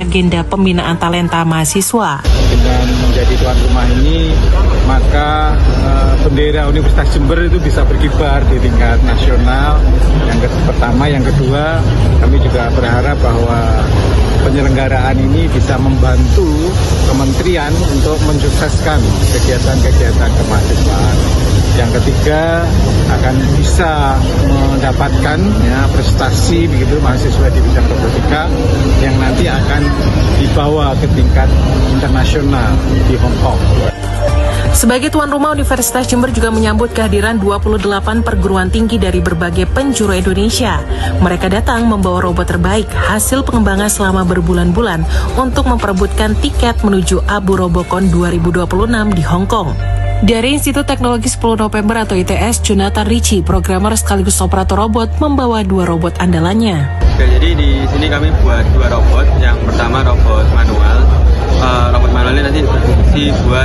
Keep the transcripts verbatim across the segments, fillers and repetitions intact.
agenda pembinaan talenta mahasiswa. Dengan menjadi tuan rumah ini, maka uh, bendera Universitas Jember itu bisa berkibar di tingkat nasional. Yang pertama, yang kedua, kami juga berharap bahwa penyelenggaraan ini bisa membantu kementerian untuk mensukseskan kegiatan-kegiatan kemahasiswaan. Yang ketiga, akan bisa mendapatkan ya, prestasi begitu mahasiswa di bidang robotika yang nanti akan dibawa ke tingkat internasional di Hong Kong. Sebagai tuan rumah, Universitas Jember juga menyambut kehadiran dua puluh delapan perguruan tinggi dari berbagai penjuru Indonesia. Mereka datang membawa robot terbaik hasil pengembangan selama berbulan-bulan untuk memperebutkan tiket menuju Abu Robocon dua ribu dua puluh enam di Hong Kong. Dari Institut Teknologi sepuluh November atau I T S, Jonathan Ritchie, programmer sekaligus operator robot, membawa dua robot andalannya. Oke, jadi di sini kami buat dua robot. Yang pertama robot manual. Uh, robot manual ini nanti berfungsi buat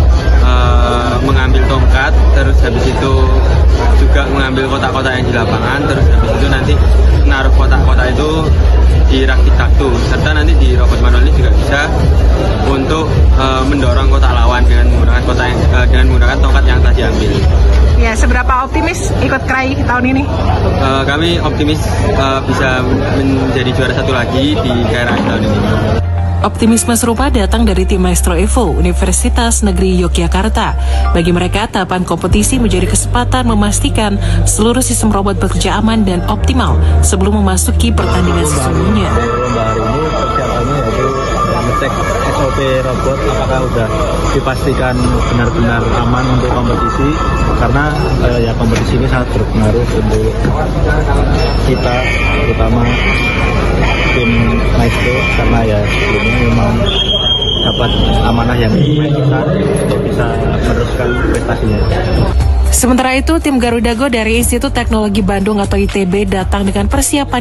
uh, mengambil tongkat, terus habis itu juga mengambil kotak-kotak yang di lapangan, terus habis itu nanti menaruh kotak-kotak itu di rakit taktu, serta nanti di robot manual ini juga bisa untuk uh, mendorong kotak lawan dengan menggunakan kotak yang, uh, dengan menggunakan tongkat yang tadi ambil. Ya, seberapa optimis ikut K R I tahun ini? Uh, kami optimis uh, bisa menjadi juara satu lagi di K R I tahun ini. Optimisme serupa datang dari tim Maestro Evo, Universitas Negeri Yogyakarta. Bagi mereka, tahapan kompetisi menjadi kesempatan memastikan seluruh sistem robot bekerja aman dan optimal sebelum memasuki pertandingan sesungguhnya. Lomba hari ini persiapannya yaitu ngecek S O P robot apakah sudah dipastikan benar-benar aman untuk kompetisi, karena eh, ya kompetisi ini sangat berpengaruh untuk kita, terutama tim Maestro, karena ya ini memang dapat amanah yang besar untuk bisa meneruskan prestasinya. Sementara itu, tim Garuda Go dari Institut Teknologi Bandung atau I T B datang dengan persiapan